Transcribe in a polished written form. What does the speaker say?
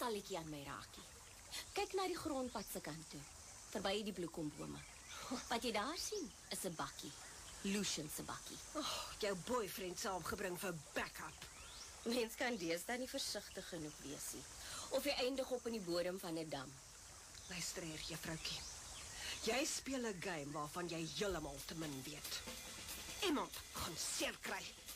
stalletjie aan my raakie. Kyk na die grondpad se kant toe, verby die bloekombome. Wat jy daar sien, is 'n bakkie. Lucian se bakkie. Jou boyfriend saamgebring vir backup. Mens kan deesdae nie versigtig genoeg wees nie. Of jy eindig op in die bodem van 'n dam. Luister hier, juffroukie. Jy speel 'n game waarvan jy heeltemal te min weet. Iemand gaan seer kry.